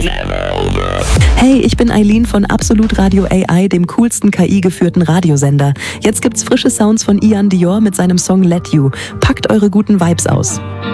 Hey, ich bin Eileen von Absolut Radio AI, dem coolsten KI-geführten Radiosender. Jetzt gibt's frische Sounds von Ian Dior mit seinem Song Let You. Packt eure guten Vibes aus.